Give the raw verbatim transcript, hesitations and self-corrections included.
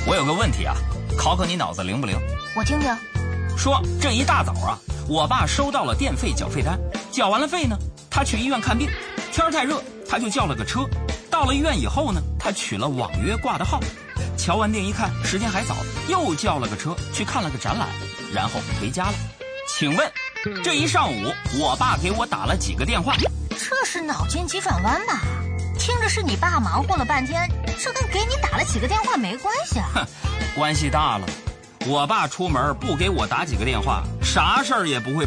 我有个问题啊，考考你脑子灵不灵？ 我听听。 说这一大早啊，我爸收到了电费缴费单，缴完了费呢，他去医院看病，天太热，他就叫了个车。到了医院以后呢，他取了网约挂的号，瞧完店一看时间还早，又叫了个车去看了个展览，然后回家了。请问这一上午我爸给我打了几个电话？ 这是脑筋急转弯吧？听着是你爸忙活了半天，这跟给你打了几个电话没关系啊。 哼，关系大了。我爸出门不给我打几个电话，啥事儿也不会